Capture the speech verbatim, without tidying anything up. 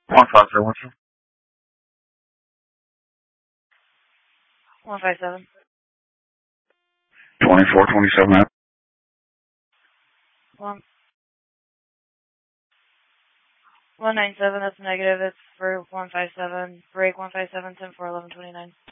One five zero one two. One five seven. Twenty four twenty seven. One. One nine seven. That's negative. It's for one five seven. Break one five seven ten four eleven twenty nine.